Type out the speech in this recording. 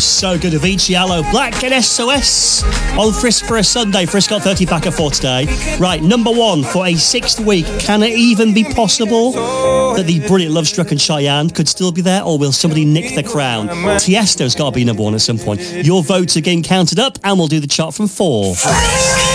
So good. Avicii, Aloe Black and SOS on Frisk for a Sunday. Frisk got 30 back at 4 today. Right, number 1 for a 6th week. Can it even be possible that the brilliant Love Struck and Cheyenne could still be there, or will somebody nick the crown? Tiesto's got to be number 1 at some point. Your votes are getting counted up, and we'll do the chart from 4.